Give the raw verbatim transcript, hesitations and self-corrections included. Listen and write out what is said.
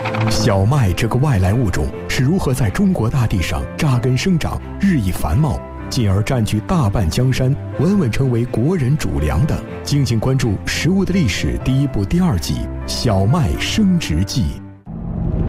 小麦这个外来物种是如何在中国大地上扎根生长、日益繁茂，进而占据大半江山，稳稳成为国人主粮的？敬请关注《食物的历史》第一部第二季《小麦生殖记》。